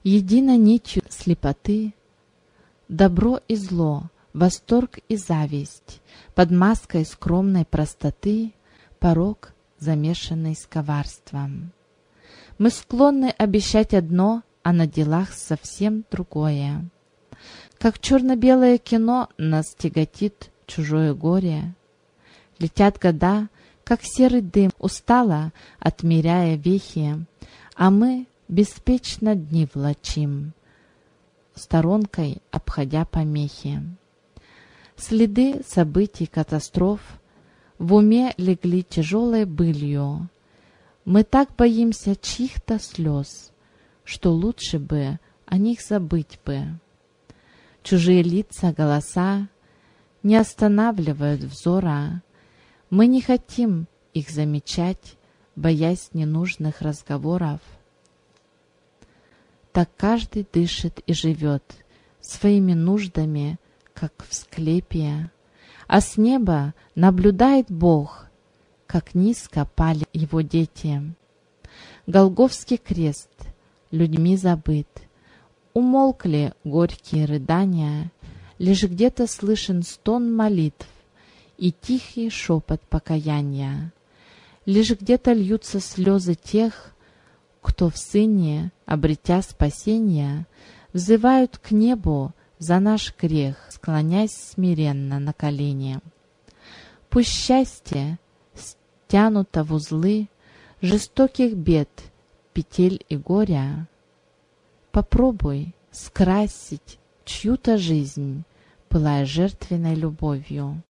Едино нитью слепоты, добро и зло, восторг и зависть, под маской скромной простоты порок, замешанный с коварством. Мы склонны обещать одно, а на делах совсем другое. Как черно-белое кино нас тяготит чужое горе. Летят года, как серый дым, устало отмеряя вехи, а мы беспечно дни влачим, сторонкой обходя помехи. Следы событий, катастроф в уме легли тяжелой былью. Мы так боимся чьих-то слез, что лучше бы о них забыть бы. Чужие лица, голоса не останавливают взора. Мы не хотим их замечать, боясь ненужных разговоров. Так каждый дышит и живет своими нуждами, как в склепе, а с неба наблюдает Бог, как низко пали его дети. Голгофский крест людьми забыт, умолкли горькие рыдания, лишь где-то слышен стон молитв и тихий шепот покаяния. Лишь где-то льются слезы тех, кто в Сыне, обретя спасение, взывают к небу за наш грех, склонясь смиренно на колени. Пусть счастье стянуто в узлы жестоких бед, петель и горя. Попробуй скрасить чью-то жизнь, пылая жертвенной любовью.